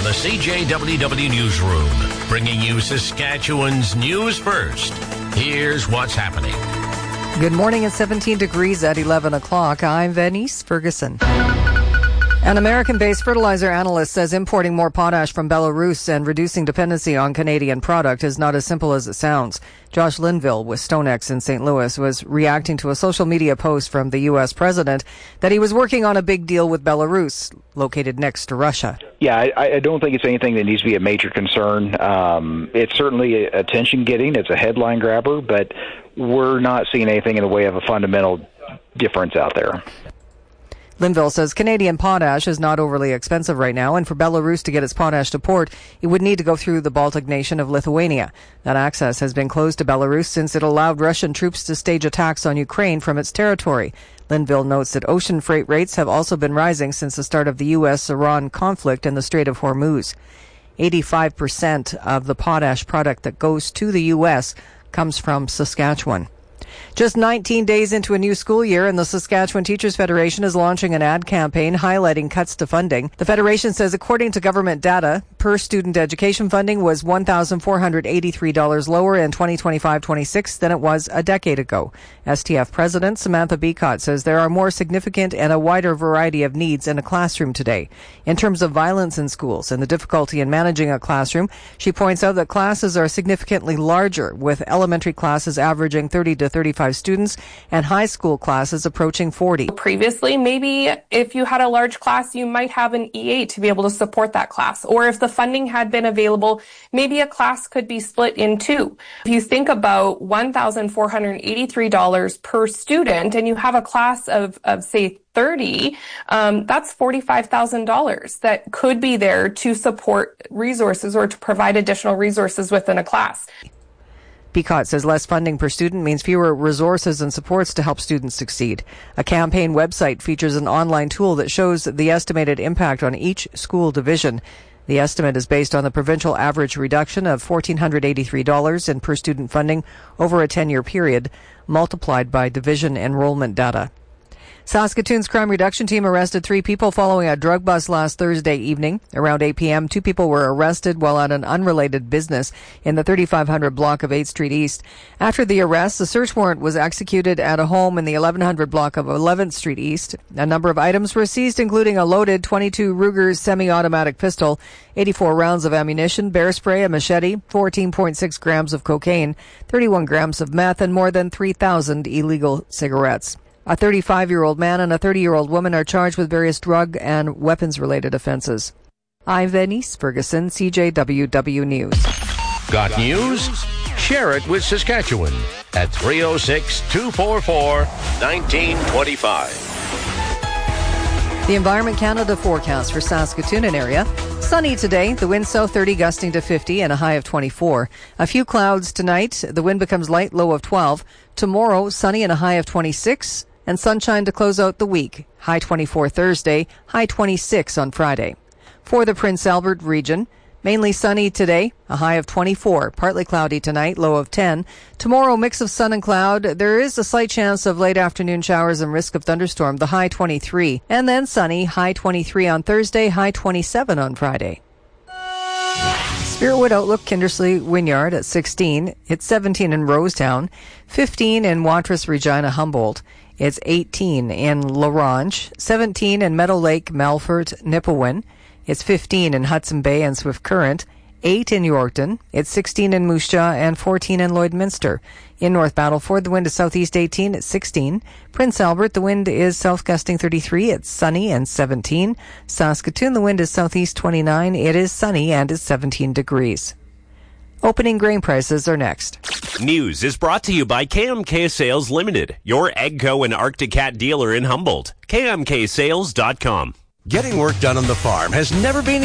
the CJWW Newsroom, bringing you Saskatchewan's news first. Here's what's happening. Good morning. It's 17 degrees at 11 o'clock. I'm Venice Ferguson. An American-based fertilizer analyst says importing more potash from Belarus and reducing dependency on Canadian product is not as simple as it sounds. Josh Linville with StoneX in St. Louis was reacting to a social media post from the U.S. president that he was working on a big deal with Belarus, located next to Russia. Yeah, I don't think it's anything that needs to be a major concern. It's certainly attention-getting. It's a headline grabber, but we're not seeing anything in the way of a fundamental difference out there. Linville says Canadian potash is not overly expensive right now, and for Belarus to get its potash to port, it would need to go through the Baltic nation of Lithuania. That access has been closed to Belarus since it allowed Russian troops to stage attacks on Ukraine from its territory. Linville notes that ocean freight rates have also been rising since the start of the U.S.-Iran conflict in the Strait of Hormuz. 85% of the potash product that goes to the U.S. comes from Saskatchewan. Just 19 days into a new school year, and the Saskatchewan Teachers Federation is launching an ad campaign highlighting cuts to funding. The Federation says, according to government data, per-student education funding was $1,483 lower in 2025-26 than it was a decade ago. STF President Samantha Beacott says there are more significant and a wider variety of needs in a classroom today. In terms of violence in schools and the difficulty in managing a classroom, she points out that classes are significantly larger, with elementary classes averaging 30 to 35 students and high school classes approaching 40. Previously, maybe if you had a large class, you might have an EA to be able to support that class. Or if the funding had been available, maybe a class could be split in two. If you think about $1,483 per student and you have a class of say, 30, that's $45,000 that could be there to support resources or to provide additional resources within a class. Beacott says less funding per student means fewer resources and supports to help students succeed. A campaign website features an online tool that shows the estimated impact on each school division. The estimate is based on the provincial average reduction of $1,483 in per student funding over a 10-year period, multiplied by division enrollment data. Saskatoon's crime reduction team arrested 3 people following a drug bust last Thursday evening. Around 8 p.m., 2 people were arrested while at an unrelated business in the 3500 block of 8th Street East. After the arrest, a search warrant was executed at a home in the 1100 block of 11th Street East. A number of items were seized, including a loaded .22 Ruger semi-automatic pistol, 84 rounds of ammunition, bear spray, a machete, 14.6 grams of cocaine, 31 grams of meth, and more than 3,000 illegal cigarettes. A 35-year-old man and a 30-year-old woman are charged with various drug and weapons-related offenses. I'm Venice Ferguson, CJWW News. Got news? Share it with Saskatchewan at 306-244-1925. The Environment Canada forecast for Saskatoon and area. Sunny today, the wind south 30 gusting to 50 and a high of 24. A few clouds tonight, the wind becomes light, low of 12. Tomorrow, sunny and a high of 26. And sunshine to close out the week. High 24 Thursday, high 26 on Friday. For the Prince Albert region, mainly sunny today, a high of 24. Partly cloudy tonight, low of 10. Tomorrow, mix of sun and cloud. There is a slight chance of late afternoon showers and risk of thunderstorm, the high 23. And then sunny, high 23 on Thursday, high 27 on Friday. Spiritwood Outlook, Kindersley Wynyard at 16. It's 17 in Rosetown, 15 in Watrous, Regina, Humboldt. It's 18 in La Ronge, 17 in Meadow Lake, Melfort, Nipawin. It's 15 in Hudson Bay and Swift Current, 8 in Yorkton. It's 16 in Moose Jaw and 14 in Lloydminster. In North Battleford, the wind is southeast 18 at 16. Prince Albert, the wind is south gusting 33. It's sunny and 17. Saskatoon, the wind is southeast 29. It is sunny and is 17 degrees. Opening grain prices are next. News is brought to you by KMK Sales Limited, your AGCO and Arctic Cat dealer in Humboldt. KMKSales.com. Getting work done on the farm has never been